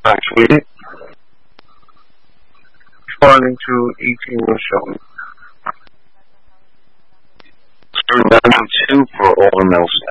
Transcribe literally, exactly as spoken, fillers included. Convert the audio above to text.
I tweeted. Responding to eighteen was shown. Sir ninety-two for Owen Nelson.